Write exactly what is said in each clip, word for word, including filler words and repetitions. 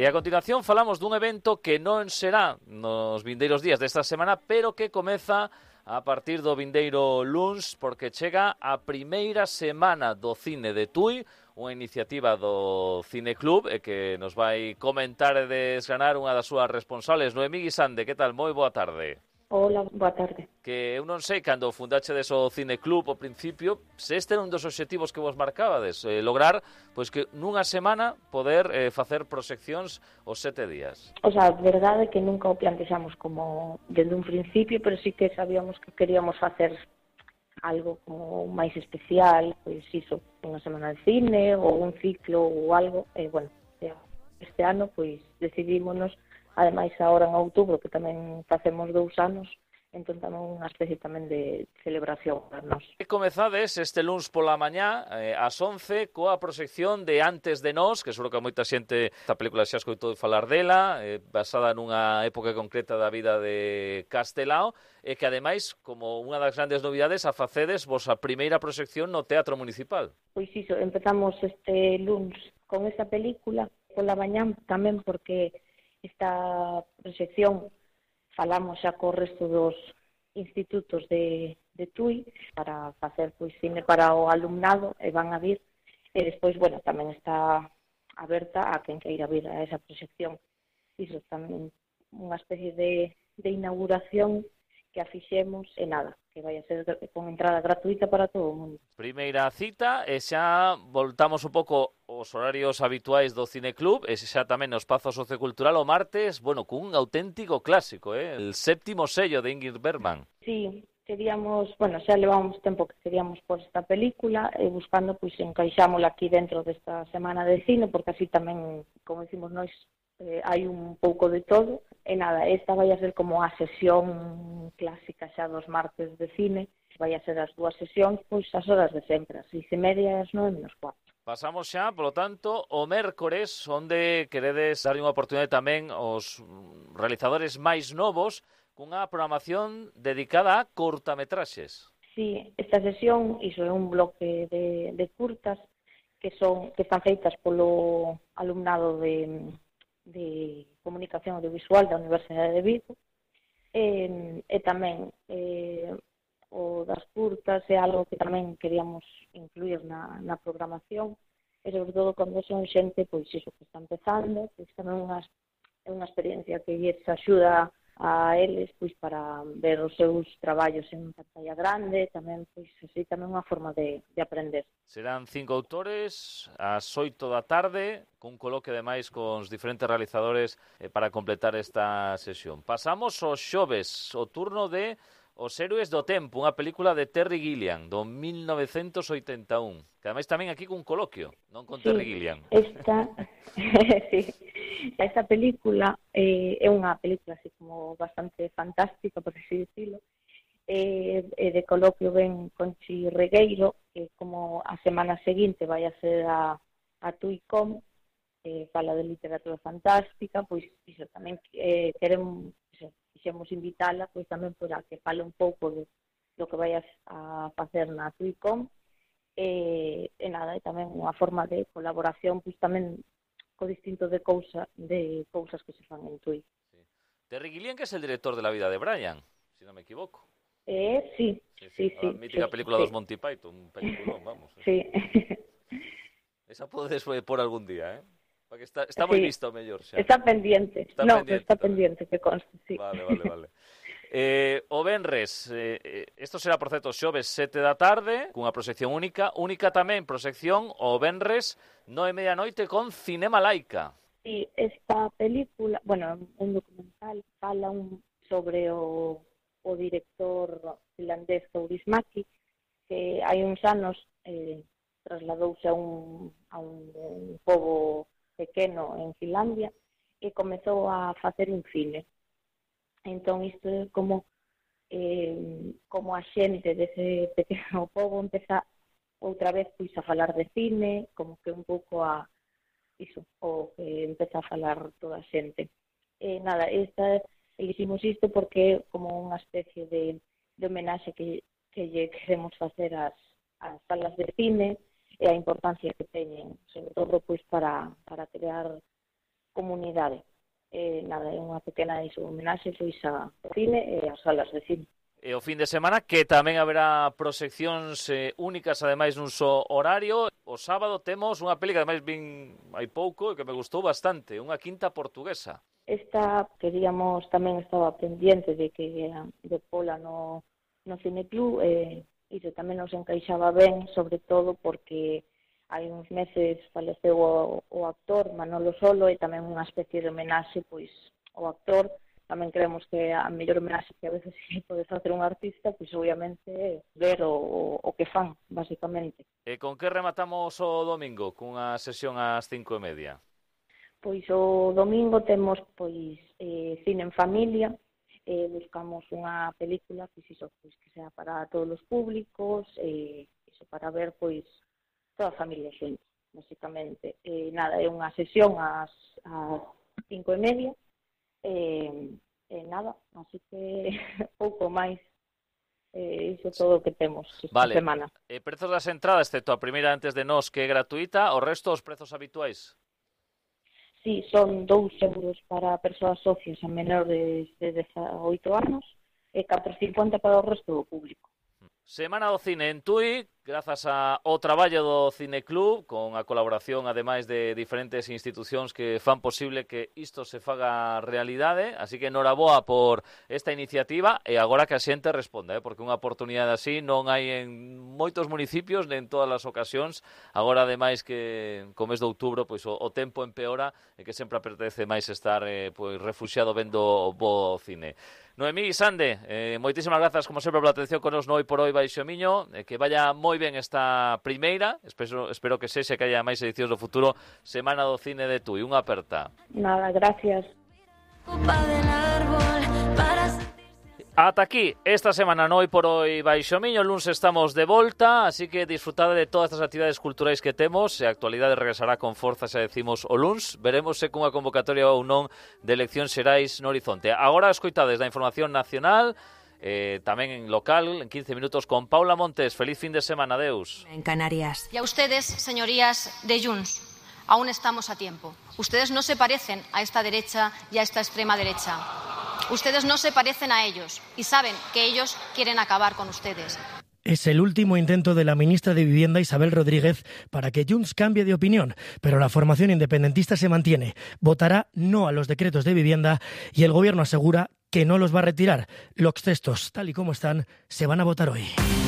E a continuación falamos dun evento que non será nos vindeiros días desta semana, pero que comeza a partir do vindeiro luns, porque chega a primeira semana do cine de Tui, unha iniciativa do Cine Club, e que nos vai comentar e desgranar unha das súas responsables. Noemí Guisande, que tal? Moi boa tarde. Hola, boa tarde. Que eu non sei, cando fundachedes o Cine Club ao principio, se este era un dos obxectivos que vos marcabades, eh, lograr pois que nunha semana poder eh, facer proxeccións os sete días. O sea, a verdade é que nunca o plantexamos como desde un principio, pero sí que sabíamos que queríamos facer algo como máis especial, pois iso, unha semana de cine ou un ciclo ou algo, e bueno, este ano pois decidímonos. Ademais, agora en outubro, que tamén facemos dous anos, entón tamén unha especie tamén de celebración para nós. E comezades este luns pola mañá, eh, ás once, coa proxección de Antes de Nós, que seguro que moita xente esta película xa escoitou falar dela, eh, basada nunha época concreta da vida de Castelao, e que ademais, como unha das grandes novidades, a facedes vos a primeira proxección no Teatro Municipal. Pois iso, empezamos este luns con esa película pola mañá tamén porque esta proxección falamos xa co resto dos institutos de, de Tui para facer pois cine para o alumnado e van a vir, e despois, bueno, tamén está aberta a quen queira vir a esa proxección. Iso tamén unha especie de, de inauguración que a fixemos e nada, que vai a ser con entrada gratuita para todo o mundo. Primeira cita, e xa voltamos un pouco os horarios habituais do Cine Club, e xa tamén no espazo sociocultural o martes, bueno, cun auténtico clásico, eh? El séptimo sello de Ingrid Bergman. Sí, queríamos, bueno, xa levamos tempo que queríamos por esta película, e buscando, pois, encaixámola aquí dentro desta semana de cine, porque así tamén, como decimos nós, eh, hai un pouco de todo. E nada, esta vai a ser como a sesión clásica xa dos martes de cine, vai a ser as dúas sesións, pois as horas de sempre, as seis e media e as nove menos cuatro. Pasamos xa, polo tanto, o mércores, onde queredes dar unha oportunidade tamén aos realizadores máis novos cunha programación dedicada a cortametraxes. Sí, esta sesión, iso é un bloque de, de curtas que son que están feitas polo alumnado de, de Comunicación Audiovisual da Universidade de Vigo, e, e tamén eh, o das curtas é algo que tamén queríamos incluir na, na programación, e sobre todo cando son xente pois iso que está empezando, pois tamén unha, é unha experiencia que lles axuda a eles pois para ver os seus traballos en pantalla grande, tamén pois así tamén unha forma de, de aprender. Serán cinco autores ás oito da tarde, cun coloque ademais con os diferentes realizadores eh, para completar esta sesión. Pasamos aos xoves, o turno de Os héroes do tempo, unha película de Terry Gilliam, do mil novecentos oitenta e un, que ademais tamén aquí cun coloquio, non con sí, Terry Gilliam. Esta, sí, esta película eh, é unha película así como bastante fantástica, por así decirlo, e eh, de coloquio ben Conchi Regueiro, que como a semana seguinte vai a ser a, a Tuicom, eh, fala de literatura fantástica, pois iso tamén eh, queremos quixemos invitala pois tamén para que fale un pouco de do que vai a, a facer na Tuicom, e, e nada, e tamén unha forma de colaboración pois tamén co distinto de cousa de cousas que se fan en Tui. Sí. Terry Gilliam, que é el director de La vida de Brian, se si non me equivoco. Eh, sí, sí, sí. sí, a sí mítica sí, película sí. dos Monty Python, un peliculón, vamos. Sí. Esa podes por algún día, eh? Porque está, está moi sí. visto o mellor xa. Está pendiente. Está no, pendiente, está pendiente, que conste, sí. Vale, vale, vale. Eh, o venres, eh, isto será, por certo, xoves sete da tarde, cunha proxección única, única tamén proxección o venres nove e media noite con Cinema Laica. Sí, esta película, bueno, un documental, fala un, sobre o, o director finlandés Kaurismäki, que hai uns anos eh, trasladouse a un, a un, un pobo pequeno en Finlandia e comezou a facer un cine. Entón isto é como eh, como a xente dese pequeno pobo empeza outra vez pois a falar de cine, como que un pouco a iso, o que empeza a falar toda a xente. E nada, esta elegimos isto porque é como unha especie de, de homenaxe que, que lle queremos facer ás, ás salas de cine e a importancia que teñen, sobre todo pois para, para crear comunidade. Eh, nada, é unha pequena iso, homenaxe pois ao cine e ás salas de cine. E o fin de semana que tamén haberá proxeccións eh, únicas, ademais nun só horario. O sábado temos unha peli que ademais vin hai pouco e que me gustou bastante, unha quinta portuguesa. Esta, queríamos, tamén estaba pendiente de que de pola no, no Cineclub, e eh, iso tamén nos encaixaba ben, sobre todo porque hai uns meses faleceu o, o actor Manolo Solo e tamén unha especie de homenaxe pois ao actor. Tamén creemos que a mellor homenaxe que a veces pode facer un artista, pois obviamente ver o, o, o que fan, basicamente. E con que rematamos o domingo? Cunha sesión ás cinco e media? Pois o domingo temos pois eh, cine en familia, eh, buscamos unha película pois iso, pois que sea para todos os públicos, eh, iso para ver pois toda a familia xente, basicamente. Eh, nada, é unha sesión ás, ás cinco e media, e eh, eh, nada, así que pouco máis. Eh, iso é todo o que temos esta vale. semana. Eh, prezos das entradas, excepto a primeira antes de nós, que é gratuita, o resto os prezos habituais? Sí, son dous euros para persoas socias a menores de dezaoito anos e catro e cincuenta para o resto do público. Semana do Cine en Tui, grazas ao traballo do Cineclub, con a colaboración, ademais de diferentes institucións que fan posible que isto se faga realidade, así que noraboa por esta iniciativa, e agora que a xente responda, eh, porque unha oportunidade así non hai en moitos municipios, nem en todas as ocasións. Agora, ademais, que co mes de outubro, pois o, o tempo empeora, e que sempre apetece máis estar eh, pois refuxiado vendo o bo cine. Noemí Sande, eh, moitísimas grazas, como sempre, pola atención con nos no Hoy por Hoy Baixo Miño, eh, que vaya moi ben esta primeira, espero, espero que sexa que haya máis edicións do futuro, Semana do Cine de Tui. Unha aperta. Nada, gracias. Ata aquí esta semana no Hoy por Hoy Baixo Miño. O luns estamos de volta, así que disfrutade de todas estas actividades culturais que temos. E a actualidade regresará con forza, xa decimos, o luns. Veremos se cunha convocatoria ou non de eleccións xerais no horizonte. Agora escoitades da información nacional, eh, tamén en local, en quince minutos con Paula Montes. Feliz fin de semana, adeus. En Canarias. Y a ustedes, señorías de Junts, aún estamos a tiempo. Ustedes no se parecen a esta derecha y a esta extrema derecha. Ustedes no se parecen a ellos y saben que ellos quieren acabar con ustedes. Es el último intento de la ministra de Vivienda, Isabel Rodríguez, para que Junts cambie de opinión, pero la formación independentista se mantiene. Votará no a los decretos de vivienda y el gobierno asegura que no los va a retirar. Los textos, tal y como están, se van a votar hoy.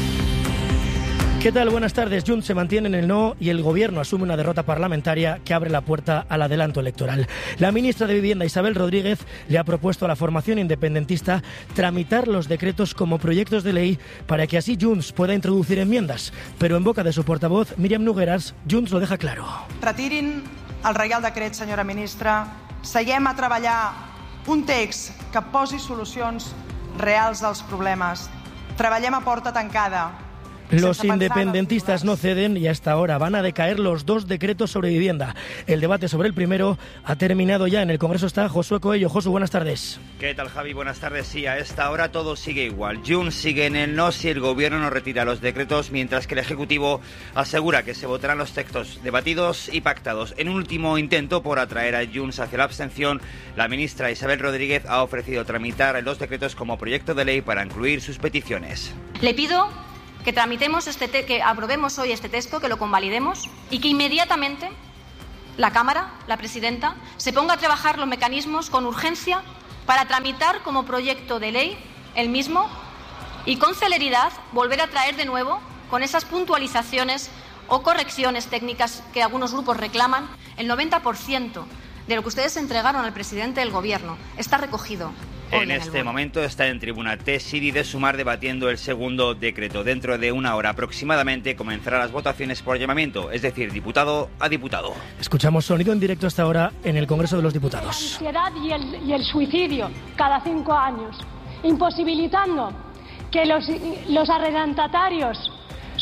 ¿Qué tal? Buenas tardes. Junts se mantiene en el no y el gobierno asume una derrota parlamentaria que abre la puerta al adelanto electoral. La ministra de Vivienda, Isabel Rodríguez, le ha propuesto a la formación independentista tramitar los decretos como proyectos de ley para que así Junts pueda introducir enmiendas. Pero en boca de su portavoz, Míriam Nogueras, Junts lo deja claro. Retirin el Reial Decret, senyora ministra. Seguem a treballar un text que posi solucions reals als problemes. Treballem a porta tancada. Los independentistas no ceden y hasta ahora van a decaer los dos decretos sobre vivienda. El debate sobre el primero ha terminado ya. En el Congreso está Josué Coello. Josu, buenas tardes. ¿Qué tal, Javi? Buenas tardes. Sí, a esta hora todo sigue igual. Junts sigue en el no si el gobierno no retira los decretos, mientras que el Ejecutivo asegura que se votarán los textos debatidos y pactados. En un último intento por atraer a Junts hacia la abstención, la ministra Isabel Rodríguez ha ofrecido tramitar los decretos como proyecto de ley para incluir sus peticiones. Le pido que tramitemos este te que aprobemos hoy este texto, que lo convalidemos y que inmediatamente la Cámara, la presidenta, se ponga a trabajar los mecanismos con urgencia para tramitar como proyecto de ley el mismo y con celeridad volver a traer de nuevo con esas puntualizaciones o correcciones técnicas que algunos grupos reclaman. El noventa por ciento de lo que ustedes entregaron al presidente del Gobierno está recogido. En este momento está en tribuna Tesiri de Sumar debatiendo el segundo decreto. Dentro de una hora aproximadamente comenzarán las votaciones por llamamiento, es decir, diputado a diputado. Escuchamos sonido en directo hasta ahora en el Congreso de los Diputados. La ansiedad y el, y el suicidio cada cinco años, imposibilitando que los, los arrendatarios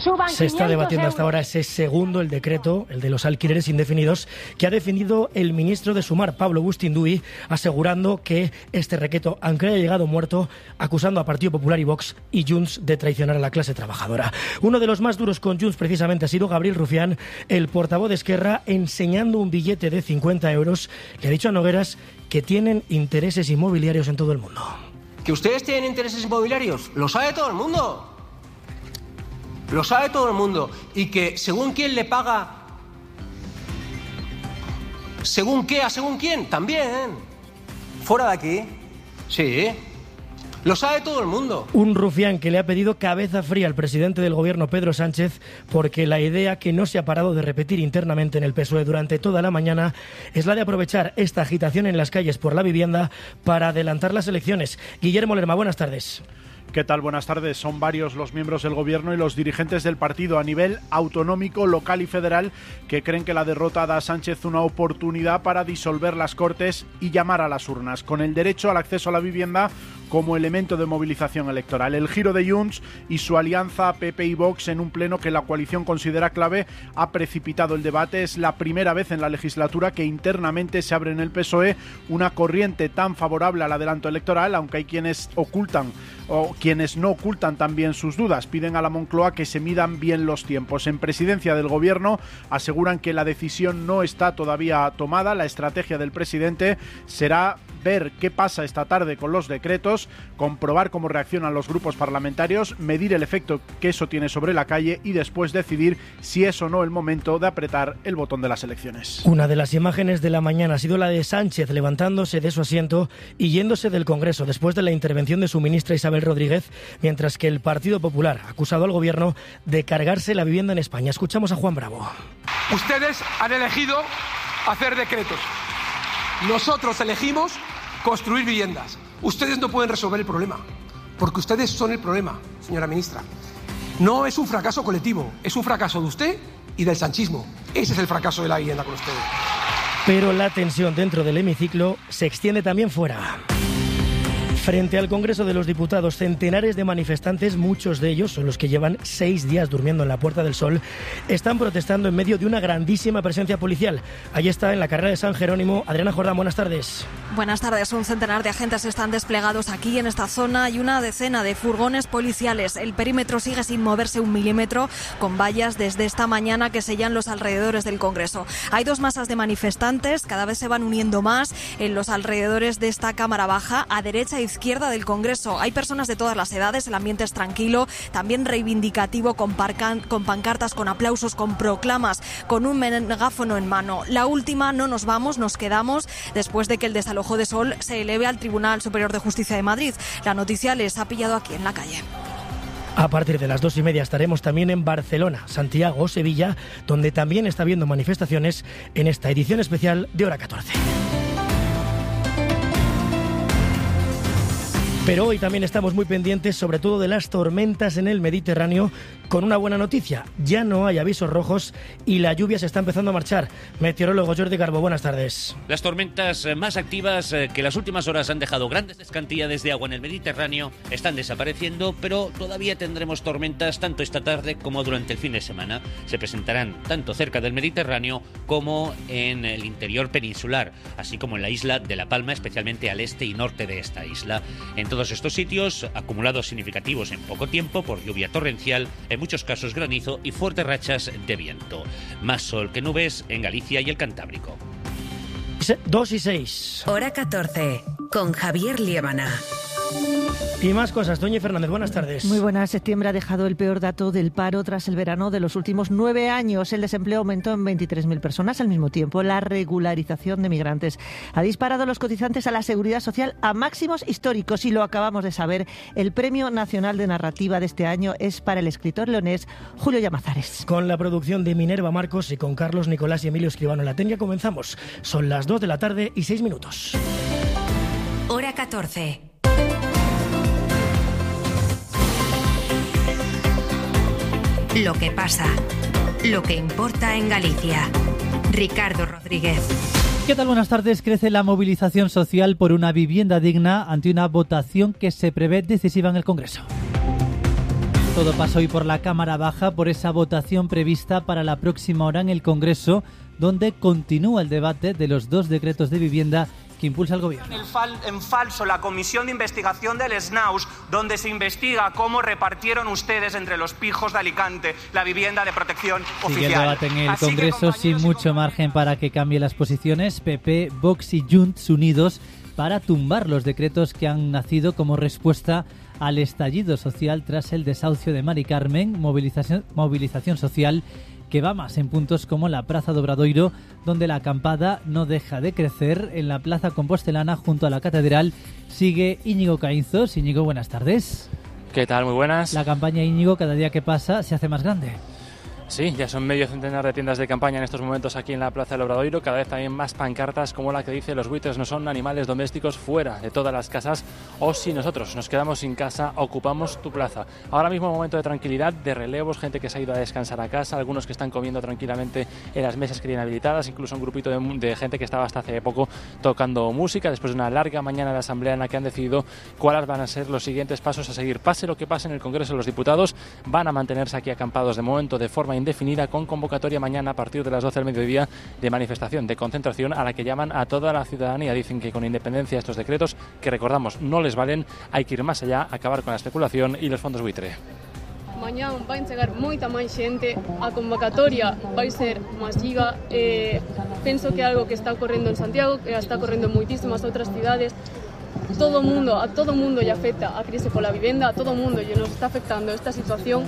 suban Se está debatiendo euros. hasta ahora ese segundo, el decreto, el de los alquileres indefinidos, que ha defendido el ministro de Sumar, Pablo Bustinduy, asegurando que este decreto, aunque haya llegado muerto, acusando a Partido Popular y Vox y Junts de traicionar a la clase trabajadora. Uno de los más duros con Junts precisamente ha sido Gabriel Rufián, el portavoz de Esquerra, enseñando un billete de cincuenta euros. Le ha dicho a Nogueras que tienen intereses inmobiliarios en todo el mundo. ¿Que ustedes tienen intereses inmobiliarios? Lo sabe todo el mundo. Lo sabe todo el mundo. Y que según quién le paga, según qué, a según quién, también. Fuera de aquí. Sí. Lo sabe todo el mundo. Un Rufián que le ha pedido cabeza fría al presidente del gobierno, Pedro Sánchez, porque la idea que no se ha parado de repetir internamente en el P S O E durante toda la mañana es la de aprovechar esta agitación en las calles por la vivienda para adelantar las elecciones. Guillermo Lerma, buenas tardes. ¿Qué tal? Buenas tardes. Son varios los miembros del gobierno y los dirigentes del partido a nivel autonómico, local y federal que creen que la derrota da a Sánchez una oportunidad para disolver las Cortes y llamar a las urnas, con el derecho al acceso a la vivienda como elemento de movilización electoral. El giro de Junts y su alianza P P y Vox en un pleno que la coalición considera clave ha precipitado el debate. Es la primera vez en la legislatura que internamente se abre en el P S O E una corriente tan favorable al adelanto electoral, aunque hay quienes ocultan o quienes no ocultan también sus dudas. Piden a la Moncloa que se midan bien los tiempos. En presidencia del gobierno aseguran que la decisión no está todavía tomada. La estrategia del presidente será ver qué pasa esta tarde con los decretos, comprobar cómo reaccionan los grupos parlamentarios, medir el efecto que eso tiene sobre la calle y después decidir si es o no el momento de apretar el botón de las elecciones. Una de las imágenes de la mañana ha sido la de Sánchez levantándose de su asiento y yéndose del Congreso después de la intervención de su ministra Isabel Rodríguez, mientras que el Partido Popular ha acusado al gobierno de cargarse la vivienda en España. Escuchamos a Juan Bravo. Ustedes han elegido hacer decretos. Nosotros elegimos construir viviendas. Ustedes no pueden resolver el problema, porque ustedes son el problema, señora ministra. No es un fracaso colectivo, es un fracaso de usted y del sanchismo. Ese es el fracaso de la vivienda con ustedes. Pero la tensión dentro del hemiciclo se extiende también fuera. Frente al Congreso de los Diputados, centenares de manifestantes, muchos de ellos son los que llevan seis días durmiendo en la Puerta del Sol, están protestando en medio de una grandísima presencia policial. Allí está, en la carrera de San Jerónimo, Adriana Jordán, buenas tardes. Buenas tardes. Un centenar de agentes están desplegados aquí en esta zona y una decena de furgones policiales. El perímetro sigue sin moverse un milímetro, con vallas desde esta mañana que sellan los alrededores del Congreso. Hay dos masas de manifestantes, cada vez se van uniendo más en los alrededores de esta Cámara Baja, a derecha e izquierda del Congreso. Hay personas de todas las edades, el ambiente es tranquilo, también reivindicativo, con, parcan, con pancartas, con aplausos, con proclamas, con un megáfono en mano. La última, no nos vamos, nos quedamos, después de que el desalojo de Sol se eleve al Tribunal Superior de Justicia de Madrid. La noticia les ha pillado aquí en la calle. A partir de las dos y media estaremos también en Barcelona, Santiago o Sevilla, donde también está habiendo manifestaciones en esta edición especial de Hora catorce. Pero hoy también estamos muy pendientes, sobre todo de las tormentas en el Mediterráneo, con una buena noticia. Ya no hay avisos rojos y la lluvia se está empezando a marchar. Meteorólogo Jordi Garbo, buenas tardes. Las tormentas más activas que en las últimas horas han dejado grandes cantidades de agua en el Mediterráneo están desapareciendo, pero todavía tendremos tormentas tanto esta tarde como durante el fin de semana. Se presentarán tanto cerca del Mediterráneo como en el interior peninsular, así como en la isla de La Palma, especialmente al este y norte de esta isla. En todos estos sitios, acumulados significativos en poco tiempo por lluvia torrencial, en muchos casos granizo y fuertes rachas de viento. Más sol que nubes en Galicia y el Cantábrico. Dos y seis. Hora catorce, con Javier Liébana. Y más cosas. Doña Fernández, buenas tardes. Muy buenas. Septiembre ha dejado el peor dato del paro tras el verano de los últimos nueve años. El desempleo aumentó en veintitrés mil personas. Al mismo tiempo, la regularización de migrantes ha disparado los cotizantes a la Seguridad Social a máximos históricos. Y lo acabamos de saber. El Premio Nacional de Narrativa de este año es para el escritor leonés Julio Llamazares. Con la producción de Minerva Marcos y con Carlos Nicolás y Emilio Escribano en la técnica comenzamos. Son las dos de la tarde y seis minutos. Hora catorce. Lo que pasa, lo que importa en Galicia. Ricardo Rodríguez. ¿Qué tal? Buenas tardes. Crece la movilización social por una vivienda digna ante una votación que se prevé decisiva en el Congreso. Todo pasa hoy por la Cámara Baja, por esa votación prevista para la próxima hora en el Congreso, donde continúa el debate de los dos decretos de vivienda que impulsa el Gobierno. El fal- en falso la comisión de investigación del S N A U S, donde se investiga cómo repartieron ustedes entre los pijos de Alicante la vivienda de protección oficial. Sigue el debate en el Así Congreso sin mucho margen para que cambie las posiciones. P P, Vox y Junts unidos para tumbar los decretos que han nacido como respuesta al estallido social tras el desahucio de Mari Carmen, movilización, movilización social que va más en puntos como la Praza de Obradoiro, donde la acampada no deja de crecer. En la Plaza Compostelana, junto a la Catedral, sigue Íñigo Caínzos. Íñigo, buenas tardes. ¿Qué tal? Muy buenas. La campaña, Íñigo, cada día que pasa se hace más grande. Sí, ya son medio centenar de tiendas de campaña en estos momentos aquí en la Plaza del Obradoiro, cada vez también más pancartas como la que dice: los buitres no son animales domésticos, fuera de todas las casas, o si nosotros nos quedamos sin casa, ocupamos tu plaza. Ahora mismo un momento de tranquilidad, de relevos, gente que se ha ido a descansar a casa, algunos que están comiendo tranquilamente en las mesas que tienen habilitadas, incluso un grupito de, de gente que estaba hasta hace poco tocando música, después de una larga mañana de asamblea en la que han decidido cuáles van a ser los siguientes pasos a seguir. Pase lo que pase en el Congreso, los diputados van a mantenerse aquí acampados de momento de forma indefinida, con convocatoria mañana a partir de las doce del mediodía de manifestación, de concentración a la que llaman a toda la ciudadanía. Dicen que con independencia de estos decretos, que recordamos no les valen, hay que ir más allá, acabar con la especulación y los fondos buitre. Mañá vai chegar moita máis xente, a convocatoria vai ser masiva, eh, penso que é algo que está ocorrendo en Santiago, que está ocorrendo en moitísimas outras cidades. Todo mundo, a todo mundo lle afecta a crise pola vivenda, a todo mundo lle nos está afectando esta situación,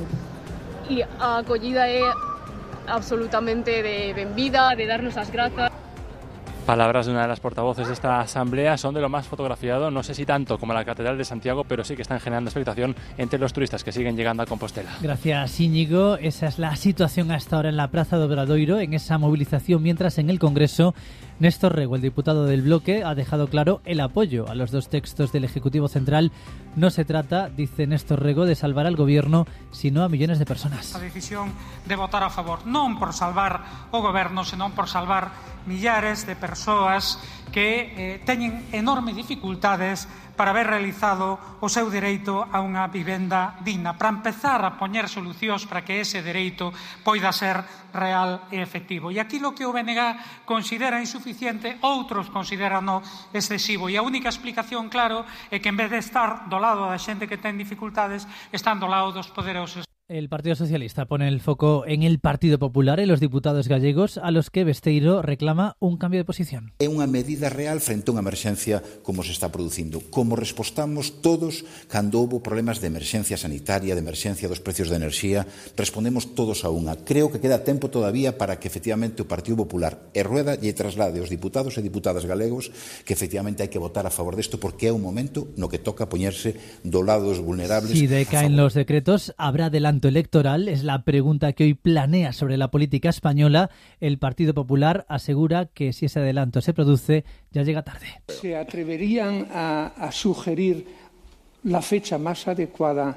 e a acollida é absolutamente de benvida, de darnos as grazas. Palabras de una de las portavoces de esta asamblea, son de lo más fotografiado, no sé si tanto como la Catedral de Santiago, pero sí que están generando expectación entre los turistas que siguen llegando a Compostela. Gracias, Íñigo. Esa es la situación hasta ahora en la Plaza de Obradoiro, en esa movilización, mientras en el Congreso Néstor Rego, el diputado del bloque, ha dejado claro el apoyo a los dos textos del Ejecutivo Central. No se trata, dice Néstor Rego, de salvar al Gobierno, sino a millones de personas. A decisión de votar a favor, non por salvar o Goberno, senón por salvar millares de persoas que eh, teñen enormes dificultades para haber realizado o seu dereito a unha vivenda digna, para empezar a poñer solucións para que ese dereito poida ser real e efectivo. E aquí lo que o B N G considera insuficiente, outros consideran excesivo. E a única explicación, claro, é que en vez de estar do lado da xente que ten dificultades, están do lado dos poderosos. El Partido Socialista pone el foco en el Partido Popular y los diputados gallegos, a los que Besteiro reclama un cambio de posición. É unha medida real frente a unha emerxencia como se está producindo. Como respostamos todos cando houve problemas de emerxencia sanitaria, de emerxencia dos precios de enerxía, respondemos todos a unha. Creo que queda tempo todavía para que efectivamente o Partido Popular e Rueda lle traslade aos diputados e diputadas galegos que efectivamente hai que votar a favor desto, porque é un momento no que toca poñerse do lado dos vulnerables. Si decaen los decretos, habrá adelanto electoral, es la pregunta que hoy planea sobre la política española. El Partido Popular asegura que si ese adelanto se produce, ya llega tarde. ¿Se atreverían a, a sugerir la fecha más adecuada?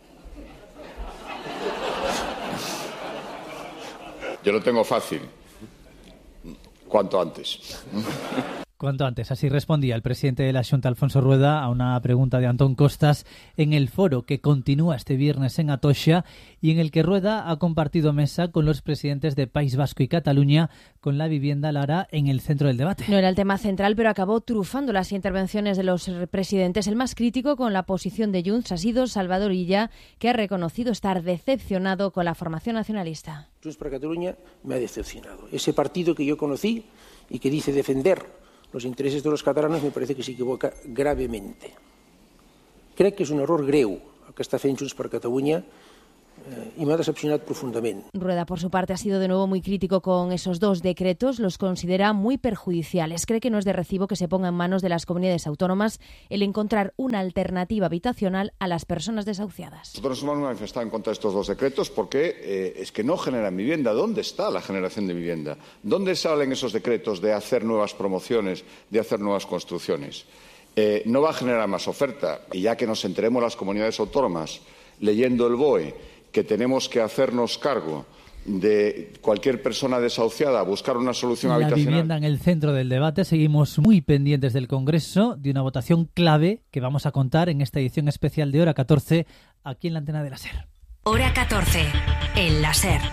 Yo lo tengo fácil. Cuanto antes. Cuanto antes, así respondía el presidente de la Xunta, Alfonso Rueda, a una pregunta de Antón Costas en el foro que continúa este viernes en Atocha y en el que Rueda ha compartido mesa con los presidentes de País Vasco y Cataluña, con la vivienda, Lara, en el centro del debate. No era el tema central, pero acabó trufando las intervenciones de los presidentes. El más crítico con la posición de Junts ha sido Salvador Illa, que ha reconocido estar decepcionado con la formación nacionalista. Junts per Catalunya me ha decepcionado. Ese partido que yo conocí y que dice defender los intereses de los catalanes me parece que se equivoca gravemente. Crec que és un error greu el que està fent Junts per Catalunya eh, y me ha decepcionado profundamente. Rueda, por su parte, ha sido de nuevo muy crítico con esos dos decretos. Los considera muy perjudiciales. Cree que no es de recibo que se ponga en manos de las comunidades autónomas el encontrar una alternativa habitacional a las personas desahuciadas. Nosotros nos hemos manifestado en contra de estos dos decretos porque eh, es que no generan vivienda. ¿Dónde está la generación de vivienda? ¿Dónde salen esos decretos de hacer nuevas promociones, de hacer nuevas construcciones? Eh, no va a generar más oferta. Y ya que nos enteremos las comunidades autónomas leyendo el B O E que tenemos que hacernos cargo de cualquier persona desahuciada, buscar una solución la habitacional. La vivienda en el centro del debate. Seguimos muy pendientes del Congreso, de una votación clave que vamos a contar en esta edición especial de Hora catorce, aquí en la antena de la SER. Hora catorce, en la SER.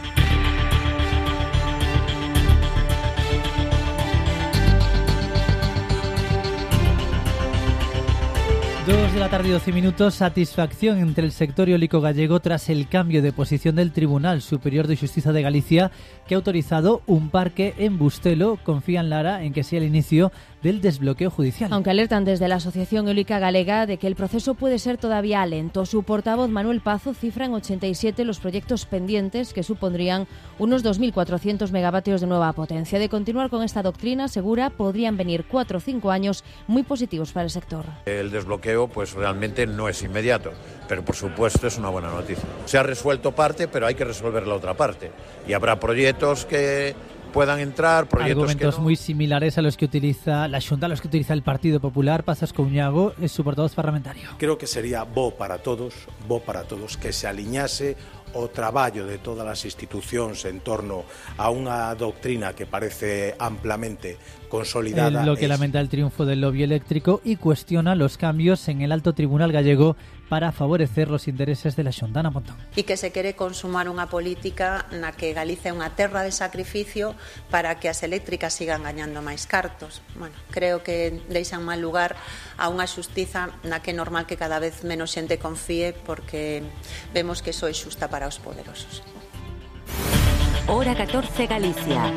Dos de la tarde y doce minutos, satisfacción entre el sector eólico gallego tras el cambio de posición del Tribunal Superior de Xustiza de Galicia, que ha autorizado un parque en Bustelo. Confían, Lara, en que sea el inicio del desbloqueo judicial. Aunque alertan desde la Asociación Eólica Galega de que el proceso puede ser todavía lento. Su portavoz Manuel Pazo cifra en ochenta y siete los proyectos pendientes, que supondrían unos dos mil cuatrocientos megavatios de nueva potencia. De continuar con esta doctrina, asegura, podrían venir cuatro o cinco años muy positivos para el sector. El desbloqueo pues realmente no es inmediato, pero por supuesto es una buena noticia. Se ha resuelto parte, pero hay que resolver la otra parte. Y habrá proyectos que puedan entrar, proyectos Argumentos que no. muy similares a los que utiliza la Xunta, a los que utiliza el Partido Popular. Pazas Couñago es su portavoz parlamentario. Creo que sería bo para todos, bo para todos que se aliñase o traballo de todas as institucións en torno a unha doctrina que parece amplamente consolidada. El bloque es... lamenta el triunfo del lobby eléctrico y cuestiona los cambios en el alto tribunal gallego para favorecer los intereses de la Xunta. Ana Pontón. E que se quere consumar unha política na que Galicia é unha terra de sacrificio para que as eléctricas sigan gañando máis cartos. Bueno, creo que deixan mal lugar a unha xustiza na que é normal que cada vez menos xente confíe, porque vemos que iso é xusta para os poderosos. Hora catorce, Galicia.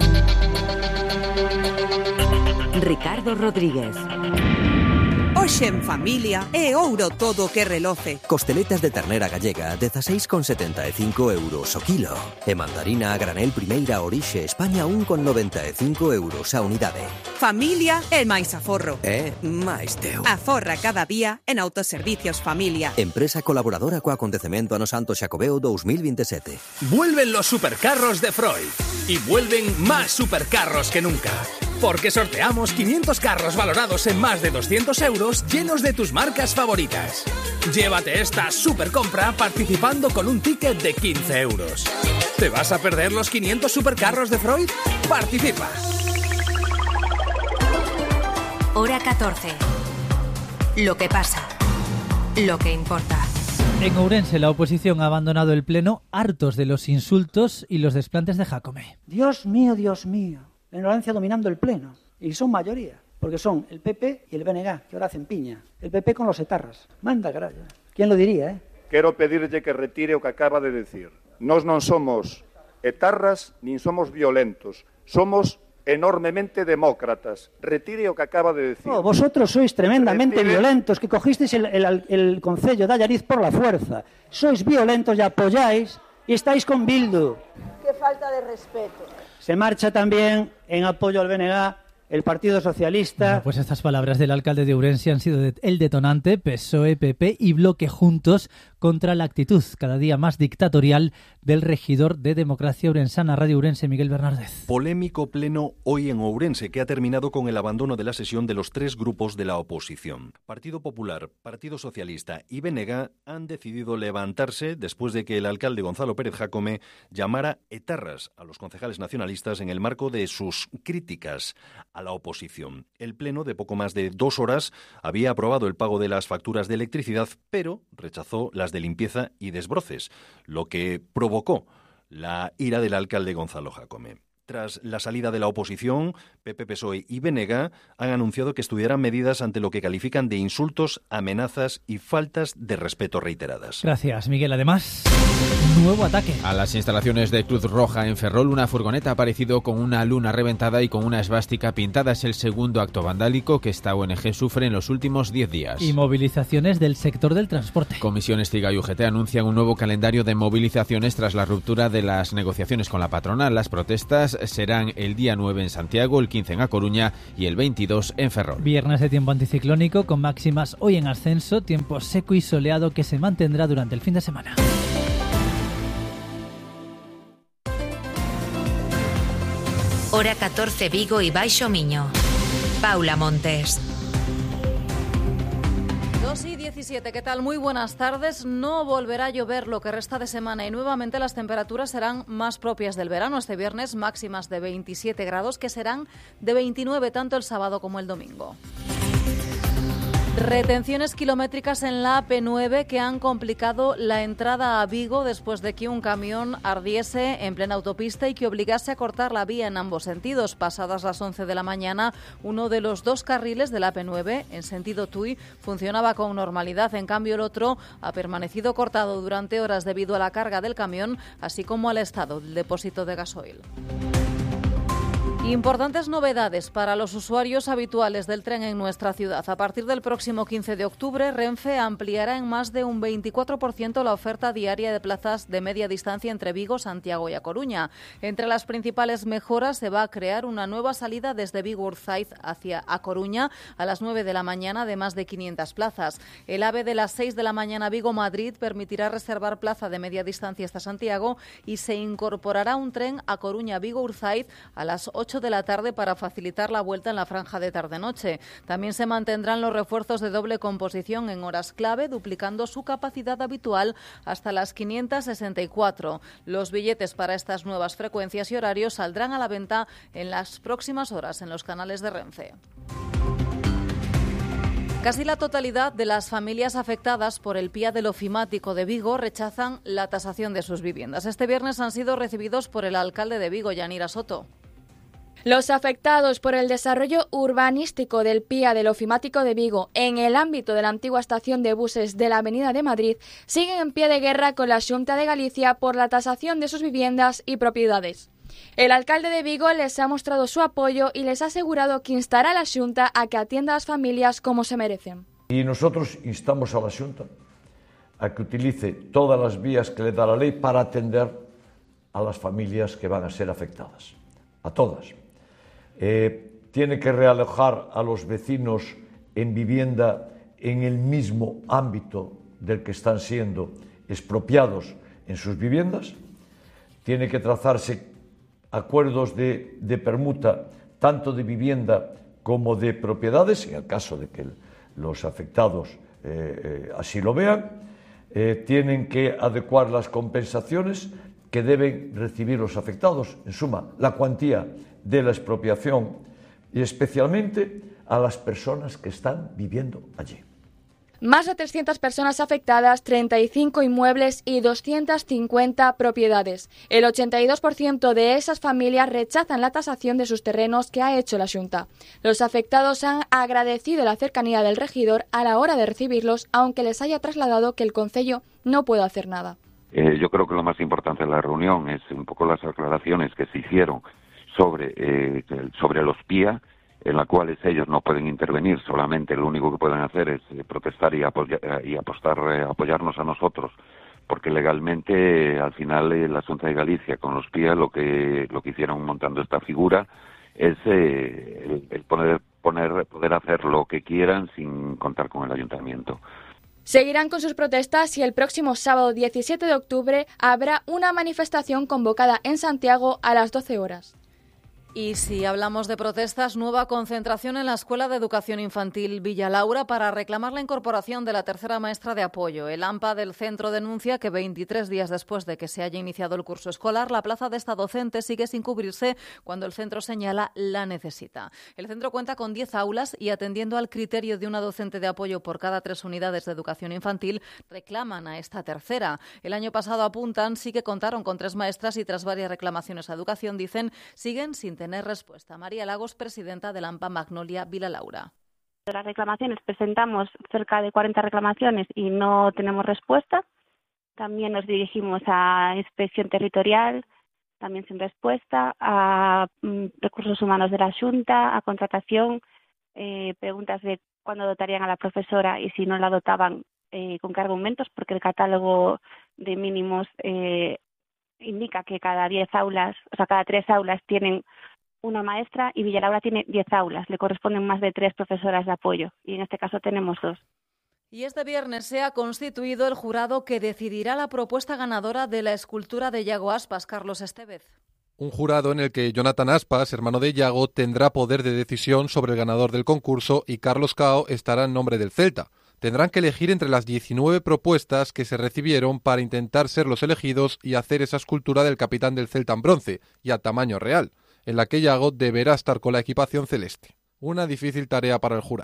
Ricardo Rodríguez. Hoxe en familia é ouro todo que reloce. Costeletas de ternera gallega, dezasseis con setenta e cinco euros o kilo. E mandarina a granel primeira orixe España, un con noventa e cinco euros a unidade. Familia é máis aforro. É máis teu. Aforra cada día en Autoservicios Familia. Empresa colaboradora co acontecemento ano Santo Xacobeo dos mil veintisiete. Vuelven los supercarros de Freud. Y vuelven más supercarros que nunca. Porque sorteamos quinientos carros valorados en más de doscientos euros llenos de tus marcas favoritas. Llévate esta supercompra participando con un ticket de quince euros. ¿Te vas a perder los quinientos supercarros de Freud? Participa. Hora catorce. Lo que pasa. Lo que importa. En Ourense, la oposición ha abandonado el pleno, hartos de los insultos y los desplantes de Jácome. Dios mío, Dios mío. La ignorancia dominando el pleno. Y son mayoría, porque son el P P y el B N G, que ahora hacen piña. El P P con los etarras. Manda carallo. ¿Quién lo diría, eh? Quero pedirlle que retire o que acaba de decir. Nós non somos etarras nin somos violentos. Somos enormemente demócratas. Retire o que acaba de decir. Oh, vosotros sois tremendamente Retire... violentos, que cogisteis el, el, el concello de Allariz por la fuerza. Sois violentos y apoyáis y estáis con Bildu. Qué falta de respeto. Se marcha también en apoyo al B N G el Partido Socialista. Bueno, pues estas palabras del alcalde de Ourense han sido de, el detonante. P S O E, P P y Bloque juntos contra la actitud cada día más dictatorial del regidor de Democracia Ourensana. Radio Ourense, Miguel Bernárdez. Polémico pleno hoy en Ourense, que ha terminado con el abandono de la sesión de los tres grupos de la oposición. Partido Popular, Partido Socialista y B N G han decidido levantarse después de que el alcalde Gonzalo Pérez Jácome llamara etarras a los concejales nacionalistas en el marco de sus críticas a la oposición. El pleno, de poco más de dos horas, había aprobado el pago de las facturas de electricidad, pero rechazó las de limpieza y desbroces, lo que provocó la ira del alcalde Gonzalo Jácome. Tras la salida de la oposición, P P, P S O E y B N G han anunciado que estudiarán medidas ante lo que califican de insultos, amenazas y faltas de respeto reiteradas. Gracias, Miguel. Además, nuevo ataque. A las instalaciones de Cruz Roja en Ferrol, una furgoneta ha aparecido con una luna reventada y con una esvástica pintada. Es el segundo acto vandálico que esta O N G sufre en los últimos diez días. Y movilizaciones del sector del transporte. Comisiones Estiga y U G T anuncian un nuevo calendario de movilizaciones tras la ruptura de las negociaciones con la patronal. Las protestas serán el día nueve en Santiago, el quince en A Coruña y el veintidós en Ferrol. Viernes de tiempo anticiclónico con máximas hoy en ascenso, tiempo seco y soleado que se mantendrá durante el fin de semana. Hora catorce, Vigo y Baixo Miño. Paula Montes. dos y diecisiete, ¿qué tal? Muy buenas tardes. No volverá a llover lo que resta de semana y nuevamente las temperaturas serán más propias del verano. Este viernes máximas de veintisiete grados, que serán de veintinueve tanto el sábado como el domingo. Retenciones kilométricas en la A P nueve que han complicado la entrada a Vigo después de que un camión ardiese en plena autopista y que obligase a cortar la vía en ambos sentidos. Pasadas las once de la mañana, uno de los dos carriles de la A P nueve, en sentido Tui, funcionaba con normalidad. En cambio, el otro ha permanecido cortado durante horas debido a la carga del camión, así como al estado del depósito de gasoil. Importantes novedades para los usuarios habituales del tren en nuestra ciudad. A partir del próximo quince de octubre, Renfe ampliará en más de un veinticuatro por ciento la oferta diaria de plazas de media distancia entre Vigo, Santiago y A Coruña. Entre las principales mejoras se va a crear una nueva salida desde Vigo Urzaiz hacia A Coruña a las nueve de la mañana de más de quinientas plazas. El AVE de las seis de la mañana Vigo-Madrid permitirá reservar plaza de media distancia hasta Santiago y se incorporará un tren A Coruña-Vigo Urzaiz a las ocho de la tarde para facilitar la vuelta en la franja de tarde-noche. También se mantendrán los refuerzos de doble composición en horas clave, duplicando su capacidad habitual hasta las quinientas sesenta y cuatro. Los billetes para estas nuevas frecuencias y horarios saldrán a la venta en las próximas horas en los canales de Renfe. Casi la totalidad de las familias afectadas por el Pia del ofimático de Vigo rechazan la tasación de sus viviendas. Este viernes han sido recibidos por el alcalde de Vigo, Yanira Soto. Los afectados por el desarrollo urbanístico del Pia del ofimático de Vigo en el ámbito de la antigua estación de buses de la Avenida de Madrid siguen en pie de guerra con la Xunta de Galicia por la tasación de sus viviendas y propiedades. El alcalde de Vigo les ha mostrado su apoyo y les ha asegurado que instará a la Xunta a que atienda a las familias como se merecen. Y nosotros instamos a la Xunta a que utilice todas las vías que le da la ley para atender a las familias que van a ser afectadas, a todas. Eh, tiene que realojar a los vecinos en vivienda en el mismo ámbito del que están siendo expropiados en sus viviendas. Tiene que trazarse acuerdos de, de permuta tanto de vivienda como de propiedades, en el caso de que los afectados eh, eh, así lo vean. Eh, tienen que adecuar las compensaciones que deben recibir los afectados, en suma, la cuantía de la expropiación y especialmente a las personas que están viviendo allí. Más de trescientas personas afectadas, treinta y cinco inmuebles y doscientas cincuenta propiedades. El ochenta y dos por ciento de esas familias rechazan la tasación de sus terrenos que ha hecho la Xunta. Los afectados han agradecido la cercanía del regidor a la hora de recibirlos, aunque les haya trasladado que el concello no puede hacer nada. Eh, yo creo que lo más importante de la reunión es un poco las aclaraciones que se hicieron sobre, eh, sobre los Pia, en las cuales ellos no pueden intervenir, solamente lo único que pueden hacer es eh, protestar y, apoya, y apostar, eh, apoyarnos a nosotros, porque legalmente, eh, al final, eh, la Xunta de Galicia con los Pia lo que lo que hicieron montando esta figura es eh, el, el poner, poner, poder hacer lo que quieran sin contar con el ayuntamiento. Seguirán con sus protestas y el próximo sábado diecisiete de octubre habrá una manifestación convocada en Santiago a las doce horas. Y si hablamos de protestas, nueva concentración en la Escuela de Educación Infantil Villa Laura para reclamar la incorporación de la tercera maestra de apoyo. El AMPA del centro denuncia que veintitrés días después de que se haya iniciado el curso escolar, la plaza de esta docente sigue sin cubrirse cuando el centro señala la necesita. El centro cuenta con diez aulas y, atendiendo al criterio de una docente de apoyo por cada tres unidades de educación infantil, reclaman a esta tercera. El año pasado, apuntan, sí que contaron con tres maestras y tras varias reclamaciones a educación, dicen, siguen sin tener respuesta. María Lagos, presidenta del AMPA Magnolia Villa Laura. De las reclamaciones, presentamos cerca de cuarenta reclamaciones y no tenemos respuesta. También nos dirigimos a Inspección Territorial, también sin respuesta, a mm, Recursos Humanos de la Xunta, a Contratación, eh, preguntas de cuándo dotarían a la profesora y si no la dotaban, eh, con qué argumentos, porque el catálogo de mínimos eh, indica que cada diez aulas, o sea, cada tres aulas tienen una maestra y Villa Laura tiene diez aulas, le corresponden más de tres profesoras de apoyo y en este caso tenemos dos. Y este viernes se ha constituido el jurado que decidirá la propuesta ganadora de la escultura de Yago Aspas, Carlos Estevez. Un jurado en el que Jonathan Aspas, hermano de Yago, tendrá poder de decisión sobre el ganador del concurso y Carlos Cao estará en nombre del Celta. Tendrán que elegir entre las diecinueve propuestas que se recibieron para intentar ser los elegidos y hacer esa escultura del capitán del Celta en bronce y a tamaño real, en la que Yago deberá estar con la equipación celeste. Una difícil tarea para el jurado.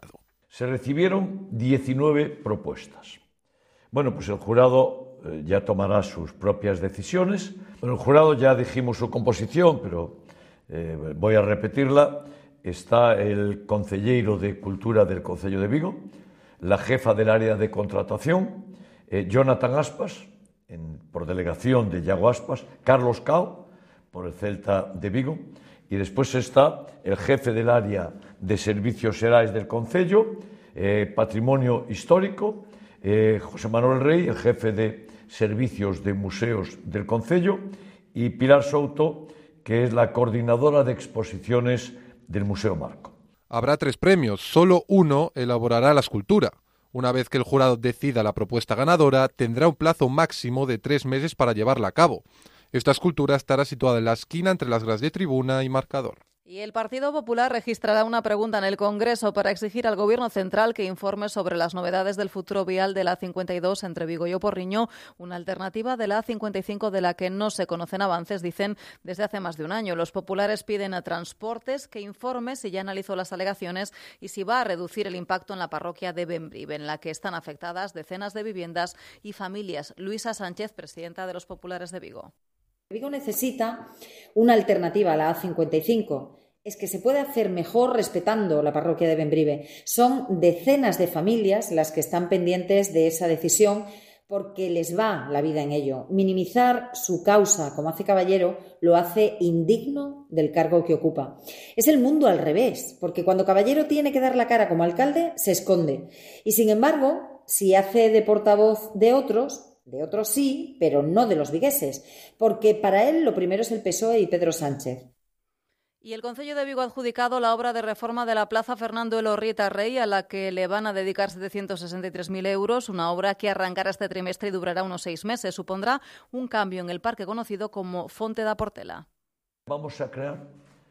Se recibieron diecinueve propuestas. Bueno, pues el jurado eh, ya tomará sus propias decisiones. Bueno, el jurado ya dijimos su composición, pero eh, voy a repetirla. Está el concelleiro de Cultura del Concello de Vigo, la jefa del área de contratación, eh, Jonathan Aspas, en, por delegación de Iago Aspas, Carlos Cao, por el Celta de Vigo, y después está el jefe del área de Servicios Xerais del Concello, eh, Patrimonio Histórico, eh, José Manuel Rey, el jefe de Servicios de Museos del Concello, y Pilar Souto, que es la coordinadora de exposiciones del Museo Marco. Habrá tres premios, solo uno elaborará la escultura. Una vez que el jurado decida la propuesta ganadora, tendrá un plazo máximo de tres meses para llevarla a cabo. Esta escultura estará situada en la esquina entre las gradas de tribuna y marcador. Y el Partido Popular registrará una pregunta en el Congreso para exigir al Gobierno central que informe sobre las novedades del futuro vial de la A cincuenta y dos entre Vigo y Oporriño, una alternativa de la A cincuenta y cinco de la que no se conocen avances, dicen, desde hace más de un año. Los populares piden a Transportes que informe si ya analizó las alegaciones y si va a reducir el impacto en la parroquia de Bembrive, en la que están afectadas decenas de viviendas y familias. Luisa Sánchez, presidenta de los populares de Vigo. Vigo necesita una alternativa a la A cincuenta y cinco. Es que se puede hacer mejor respetando la parroquia de Bembrive. Son decenas de familias las que están pendientes de esa decisión porque les va la vida en ello. Minimizar su causa, como hace Caballero, lo hace indigno del cargo que ocupa. Es el mundo al revés, porque cuando Caballero tiene que dar la cara como alcalde, se esconde. Y sin embargo, si hace de portavoz de otros, de otros sí, pero no de los vigueses, porque para él lo primero es el P S O E y Pedro Sánchez. Y el Concello de Vigo ha adjudicado la obra de reforma de la Plaza Fernando Elorrieta Rey, a la que le van a dedicar setecientos sesenta y tres mil euros, una obra que arrancará este trimestre y durará unos seis meses. Supondrá un cambio en el parque conocido como Fonte da Portela. Vamos a crear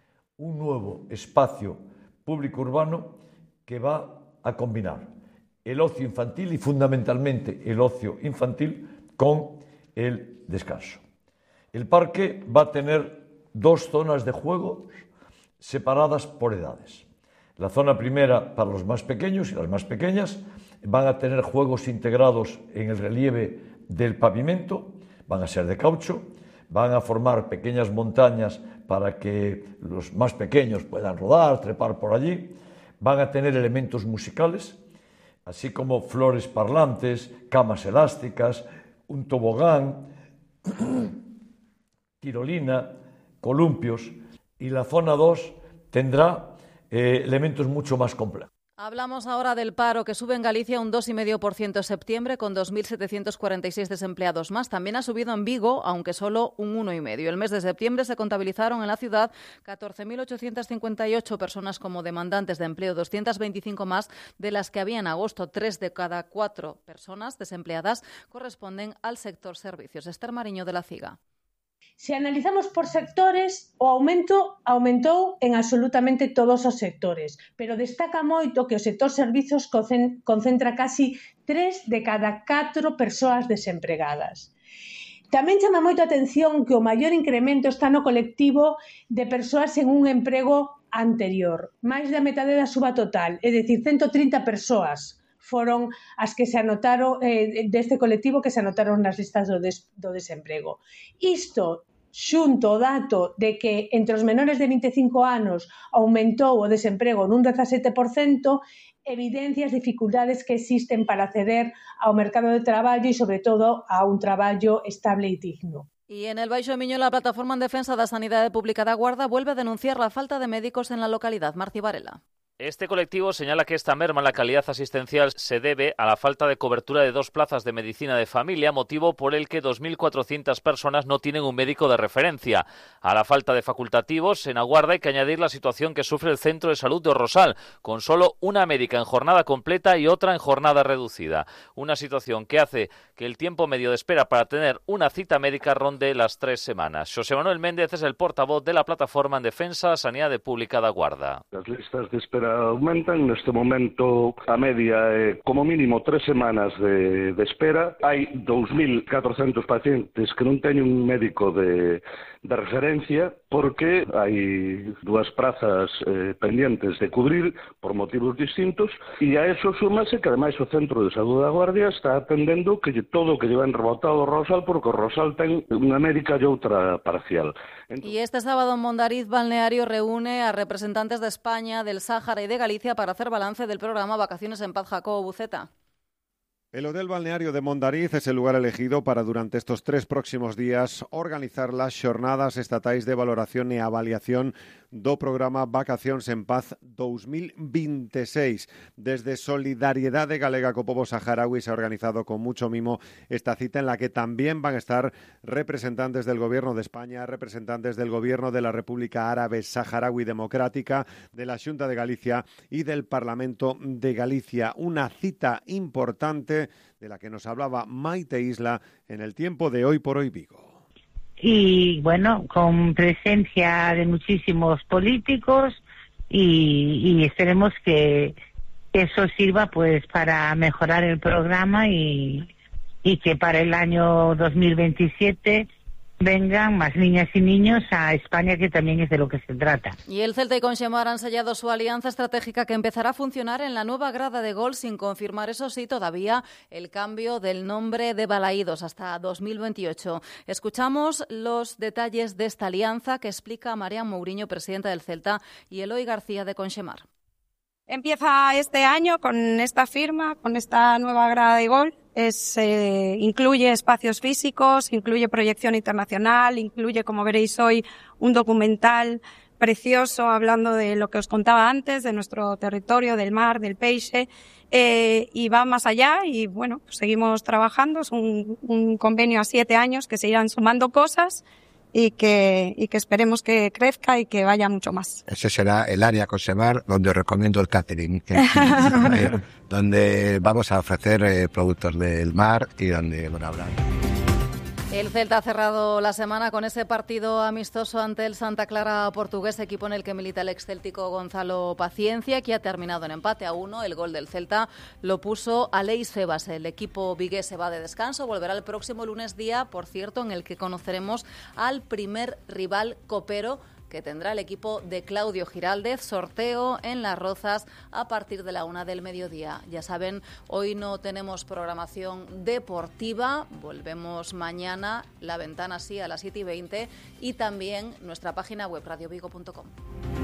un nuevo espacio público urbano que va a combinar el ocio infantil y fundamentalmente el ocio infantil con el descanso. El parque va a tener dos zonas de juego separadas por edades. La zona primera para los más pequeños y las más pequeñas van a tener juegos integrados en el relieve del pavimento, van a ser de caucho, van a formar pequeñas montañas para que los más pequeños puedan rodar, trepar por allí, van a tener elementos musicales, así como flores parlantes, camas elásticas, un tobogán, tirolina, columpios, y la zona dos tendrá eh, elementos mucho más complejos. Hablamos ahora del paro, que sube en Galicia un dos coma cinco por ciento en septiembre, con dos mil setecientos cuarenta y seis desempleados más. También ha subido en Vigo, aunque solo un uno coma cinco. El mes de septiembre se contabilizaron en la ciudad catorce mil ochocientos cincuenta y ocho personas como demandantes de empleo, doscientos veinticinco más de las que había en agosto. Tres de cada cuatro personas desempleadas corresponden al sector servicios. Esther Mariño, de la CIGA. Se analizamos por sectores, o aumento aumentou en absolutamente todos os sectores, pero destaca moito que o sector servizos concentra casi tres de cada catro persoas desempregadas. Tamén chama moito a atención que o maior incremento está no colectivo de persoas en un emprego anterior, máis da metade da suba total, é dicir, ciento trinta persoas foron as que se anotaron eh, deste colectivo que se anotaron nas listas do, des, do desemprego. Isto, xunto o dato de que entre os menores de vinte e cinco anos aumentou o desemprego nun dezasete por cento, evidencia as dificultades que existen para acceder ao mercado de traballo e, sobre todo, a un traballo estable e digno. Y en el Baixo Miño, la Plataforma en Defensa da Sanidade Pública da Guarda vuelve a denunciar la falta de médicos en la localidad. Marci Varela. Este colectivo señala que esta merma en la calidad asistencial se debe a la falta de cobertura de dos plazas de medicina de familia, motivo por el que dos mil cuatrocientas personas no tienen un médico de referencia. A la falta de facultativos en Aguarda hay que añadir la situación que sufre el Centro de Salud de Rosal, con solo una médica en jornada completa y otra en jornada reducida. Una situación que hace que el tiempo medio de espera para tener una cita médica ronde las tres semanas. José Manuel Méndez es el portavoz de la Plataforma en Defensa da Sanidade Pública da Guarda. Las listas de espera aumentan. Neste momento a media é como mínimo tres semanas de, de espera. Hai dous mil catrocentos pacientes que non teñen un médico de, de referencia porque hai dúas prazas eh, pendientes de cubrir por motivos distintos, e a eso súmase que ademais o Centro de Saúde da Guardia está atendendo que todo o que llevan rebotado o Rosal, porque o Rosal ten unha médica e outra parcial. Entonces... Y este sábado en Mondariz Balneario reúne a representantes de España, del Sáhara y de Galicia para hacer balance del programa Vacaciones en Paz. Jacobo Buceta. El Hotel Balneario de Mondariz es el lugar elegido para durante estos tres próximos días organizar las xornadas estatais de valoración e avaliación do programa Vacacións en Paz dos mil veintiséis. Desde Solidariedade Galega co Pobo Saharaui se ha organizado con mucho mimo esta cita en la que también van a estar representantes del Gobierno de España, representantes del Gobierno de la República Árabe Saharaui Democrática, de la Xunta de Galicia y del Parlamento de Galicia. Una cita importante de la que nos hablaba Maite Isla en el tiempo de Hoy por Hoy Vigo. Y bueno, con presencia de muchísimos políticos y, y esperemos que eso sirva pues para mejorar el programa y, y que para el año dos mil veintisiete vengan más niñas y niños a España, que también es de lo que se trata. Y el Celta y Conxemar han sellado su alianza estratégica que empezará a funcionar en la nueva grada de gol, sin confirmar, eso sí, todavía el cambio del nombre de Balaídos hasta dos mil veintiocho. Escuchamos los detalles de esta alianza que explica Marian Mourinho, presidenta del Celta, y Eloy García de Conxemar. Empieza este año con esta firma, con esta nueva grada de gol. Es, eh, incluye espacios físicos, incluye proyección internacional, incluye, como veréis hoy, un documental precioso hablando de lo que os contaba antes, de nuestro territorio, del mar, del peixe, eh, y va más allá y bueno, pues seguimos trabajando. Es un, un convenio a siete años que se irán sumando cosas y que, y que esperemos que crezca y que vaya mucho más. Ese será el área Conxemar donde os recomiendo el catering, que, eh, donde vamos a ofrecer eh, productos del mar y donde bueno, habrá. El Celta ha cerrado la semana con ese partido amistoso ante el Santa Clara portugués, equipo en el que milita el excéltico Gonzalo Paciencia, que ha terminado en empate a uno. El gol del Celta lo puso Aleix Febas. El equipo vigués se va de descanso, volverá el próximo lunes, día, por cierto, en el que conoceremos al primer rival copero que tendrá el equipo de Claudio Giraldez. Sorteo en Las Rozas a partir de la una del mediodía. Ya saben, hoy no tenemos programación deportiva. Volvemos mañana, La Ventana sí, a las siete y veinte, y también nuestra página web radio vigo punto com.